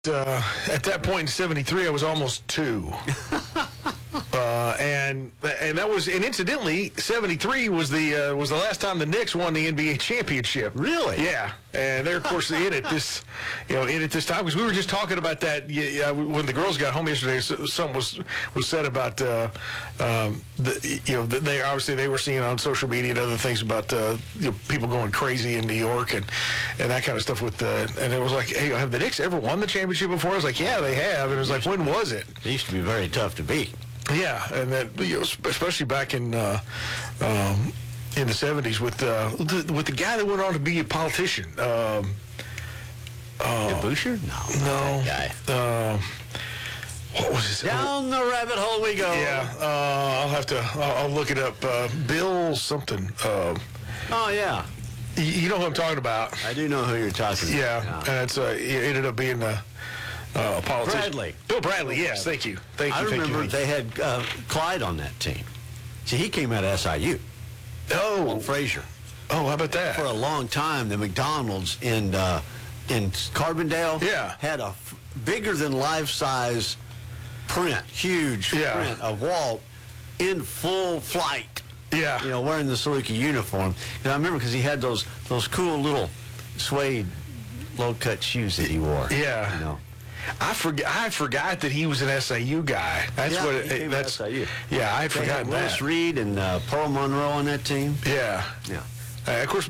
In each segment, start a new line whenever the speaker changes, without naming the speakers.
At that point in '73, I was almost 2. And that was, and incidentally, '73 was the last time the Knicks won the NBA championship.
Really?
Yeah. And they're of course in at this time, because we were just talking about that when the girls got home yesterday. Something was said about they obviously they were seeing on social media and other things about people going crazy in New York and that kind of stuff and it was like, hey, have the Knicks ever won the championship before? I was like, yeah, they have. And it was like, when was it?
It used to be very tough to beat.
Yeah, and then especially back in the '70s with the guy that went on to be a politician.
Boucher? No. That guy.
What was his?
Down the rabbit hole we go.
Yeah, I'll look it up. Bill something.
Oh yeah.
You know who I'm talking about?
I do know who you're talking about.
Yeah, and it's it ended up being a politician.
Bradley.
Bill Bradley. Yes, thank you.
I remember they had Clyde on that team. See, he came out of SIU.
Oh,
Frazier.
Oh, how about that?
For a long time, the McDonald's in Carbondale had a bigger than life-size print, huge print of Walt in full flight.
Yeah.
Wearing the Saluki uniform. And I remember because he had those cool little suede low-cut shoes that he wore.
Yeah. I forgot that he was an SIU guy. That's
SIU.
Yeah, I had forgotten that.
Willis Reed and Pearl Monroe on that team.
Yeah.
Yeah.
Of course,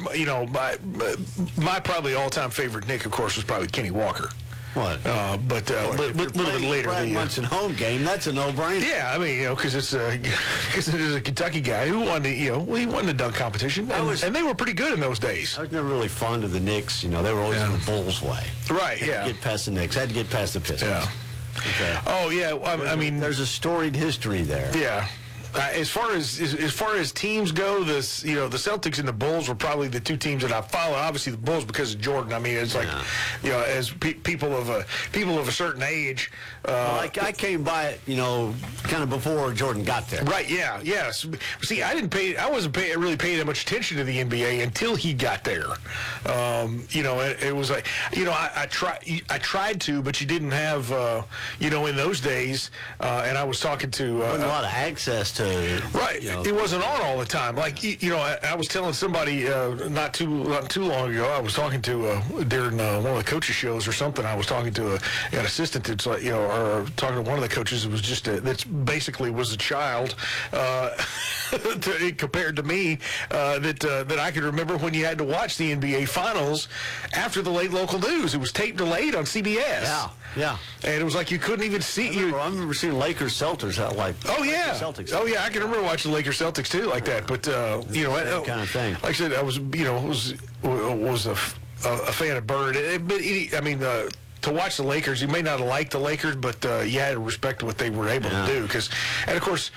my probably all-time favorite Knick, of course, was probably Kenny Walker.
What?
But a little bit later.
Brad Munson home game, that's a no-brainer.
Yeah, I mean, because it is a Kentucky guy who won he won the dunk competition, and they were pretty good in those days.
I was never really fond of the Knicks. They were always in the Bulls' way.
Right, yeah.
Had to get past the Knicks. Had to get past the Pistons.
Yeah.
Okay.
Oh, yeah, I mean...
There's a storied history there.
Yeah. As far as teams go, the Celtics and the Bulls were probably the two teams that I follow. Obviously, the Bulls because of Jordan. I mean, it's like as people of a certain age.
I came by it, kind of before Jordan got there.
Right? Yeah. Yes. See, I wasn't really paying that much attention to the NBA until he got there. It was like I tried to, but you didn't have in those days. And I was talking to
wasn't a lot of access to.
Right, it wasn't on all the time. Like I was telling somebody not too long ago. I was talking to during one of the coaches' shows or something. I was talking to an assistant that's like or talking to one of the coaches who was just that's basically was a child compared to me that I could remember when you had to watch the NBA Finals after the late local news. It was tape delayed on CBS.
Yeah.
And it was like you couldn't even see.
I remember seeing Lakers Celtics like.
Oh yeah.
Celtics.
Oh yeah. I can remember watching the Lakers Celtics too, like that. But
that kind of thing.
Like I said, I was was a fan of Bird. To watch the Lakers, you may not have liked the Lakers, but you had to respect what they were able to do. And of course,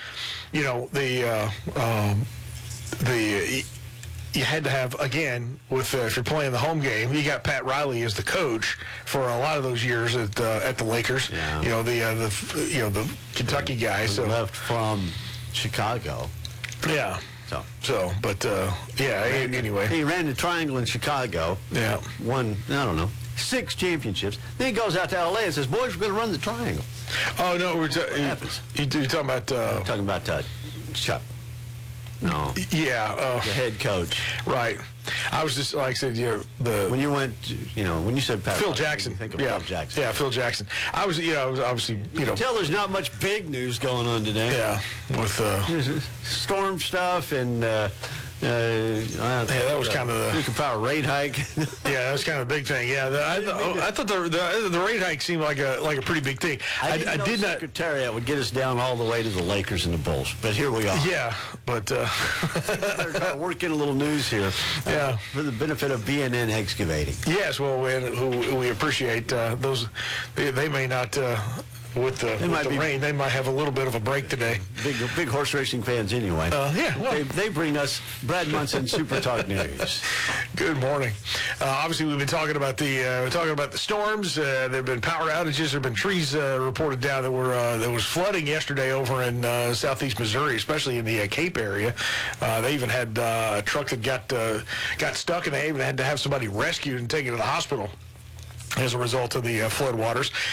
you had to have, again, if you're playing the home game, you got Pat Riley as the coach for a lot of those years at the Lakers.
Yeah.
The Kentucky guy. So
left from Chicago.
Yeah. Anyway.
He ran the triangle in Chicago.
Yeah.
Won, 6 championships. Then he goes out to L.A. and says, boys, we're going to run the triangle.
Oh, no.
What happens?
You're talking about...
talking about Chuck. No.
Yeah.
The head coach.
Right. I was just, like I said,
when you went, when you said Pat
Phil Jackson.
You think of Phil Jackson.
Yeah, Phil Jackson. I was obviously,
You can tell there's not much big news going on today.
Yeah. With
storm stuff and
that was kind of the
nuclear power rate hike.
Yeah, that was kind of a big thing. Yeah, I thought the rate hike seemed like a pretty big thing.
I did not. Secretariat would get us down all the way to the Lakers and the Bulls, but here we are.
Yeah, but
they're working a little news here.
Yeah,
for the benefit of BNN Excavating.
Yes, well, we appreciate those. They may not. With the rain, they might have a little bit of a break today.
Big horse racing fans anyway. They bring us Brad Munson Super Talk News.
Good morning. Obviously, we've been talking about the storms. There have been power outages. There have been trees reported down that was flooding yesterday over in southeast Missouri, especially in the Cape area. They even had a truck that got stuck, and they even had to have somebody rescued and taken to the hospital. as a result of the floodwaters.